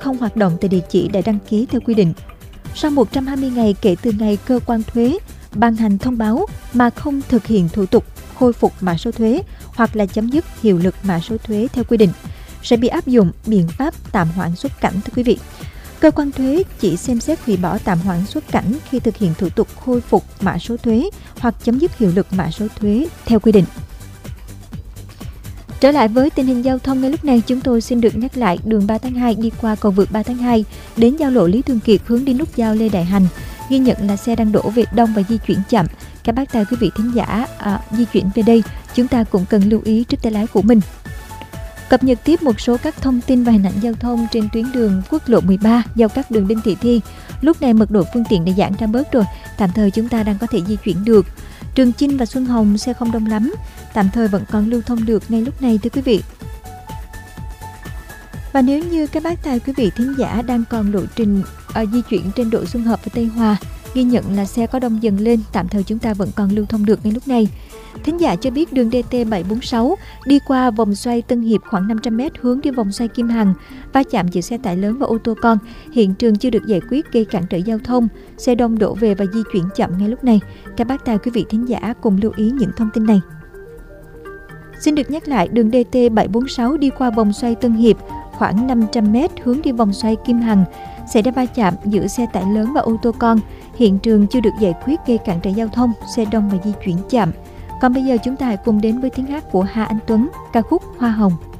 không hoạt động tại địa chỉ đã đăng ký theo quy định. Sau 120 ngày kể từ ngày cơ quan thuế ban hành thông báo mà không thực hiện thủ tục khôi phục mã số thuế hoặc là chấm dứt hiệu lực mã số thuế theo quy định, sẽ bị áp dụng biện pháp tạm hoãn xuất cảnh, thưa quý vị. Cơ quan thuế chỉ xem xét hủy bỏ tạm hoãn xuất cảnh khi thực hiện thủ tục khôi phục mã số thuế hoặc chấm dứt hiệu lực mã số thuế theo quy định. Trở lại với tình hình giao thông ngay lúc này, chúng tôi xin được nhắc lại đường 3 tháng 2 đi qua cầu vượt 3 tháng 2 đến giao lộ Lý Thường Kiệt hướng đi nút giao Lê Đại Hành. Ghi nhận là xe đang đổ về đông và di chuyển chậm. Các bác tài quý vị thính giả di chuyển về đây, chúng ta cũng cần lưu ý trước tay lái của mình. Cập nhật tiếp một số các thông tin và hình ảnh giao thông trên tuyến đường quốc lộ 13 giao cắt đường Đinh Thị Thi. Lúc này mật độ phương tiện đã giãn ra bớt rồi, tạm thời chúng ta đang có thể di chuyển được. Trường Chinh và Xuân Hồng xe không đông lắm, tạm thời vẫn còn lưu thông được ngay lúc này, thưa quý vị. Và nếu như các bác tài quý vị thính giả đang còn lộ trình di chuyển trên Đỗ Xuân Hợp và Tây Hòa, ghi nhận là xe có đông dần lên, tạm thời chúng ta vẫn còn lưu thông được ngay lúc này. Thính giả cho biết đường DT746 đi qua vòng xoay Tân Hiệp khoảng 500m hướng đi vòng xoay Kim Hằng, va chạm giữa xe tải lớn và ô tô con, hiện trường chưa được giải quyết gây cản trở giao thông, xe đông đổ về và di chuyển chậm ngay lúc này. Các bác tài quý vị thính giả cùng lưu ý những thông tin này. Xin được nhắc lại đường DT746 đi qua vòng xoay Tân Hiệp khoảng 500m hướng đi vòng xoay Kim Hằng, xảy ra va chạm giữa xe tải lớn và ô tô con, hiện trường chưa được giải quyết gây cản trở giao thông, xe đông và di chuyển chậm. Còn bây giờ chúng ta hãy cùng đến với tiếng hát của Hà Anh Tuấn, ca khúc Hoa Hồng.